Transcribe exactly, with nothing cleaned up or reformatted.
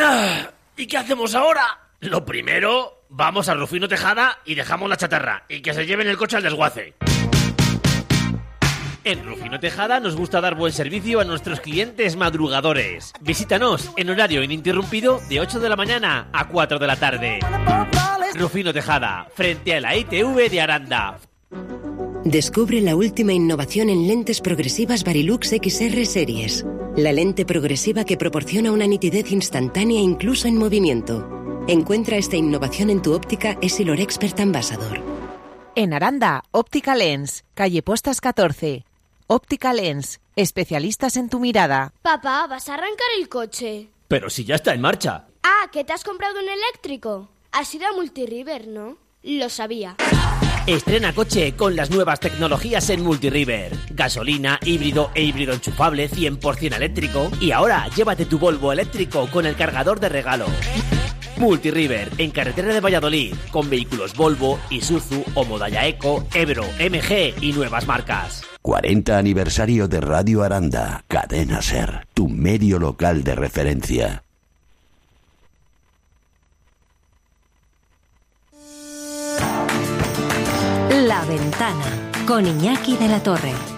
Ah, ¿y qué hacemos ahora? Lo primero, vamos a Rufino Tejada y dejamos la chatarra. Y que se lleven el coche al desguace. En Rufino Tejada nos gusta dar buen servicio a nuestros clientes madrugadores. Visítanos en horario ininterrumpido de ocho de la mañana a cuatro de la tarde. Rufino Tejada, frente a la I T V de Aranda. Descubre la última innovación en lentes progresivas Varilux X R Series. La lente progresiva que proporciona una nitidez instantánea incluso en movimiento. Encuentra esta innovación en tu óptica Essilor Expert Ambassador. En Aranda, Óptica Lens, calle Postas catorce. Óptica Lens, especialistas en tu mirada. Papá, ¿vas a arrancar el coche? Pero si ya está en marcha. Ah, ¿que te has comprado un eléctrico? Has ido a Multiriver, ¿no? Lo sabía. Estrena coche con las nuevas tecnologías en Multiriver. Gasolina, híbrido e híbrido enchufable cien por ciento eléctrico. Y ahora llévate tu Volvo eléctrico con el cargador de regalo. Multiriver, en carretera de Valladolid, con vehículos Volvo, Isuzu, Omodaya Eco, Ebro, M G y nuevas marcas. cuarenta aniversario de Radio Aranda, Cadena Ser, tu medio local de referencia. La Ventana, con Iñaki de la Torre.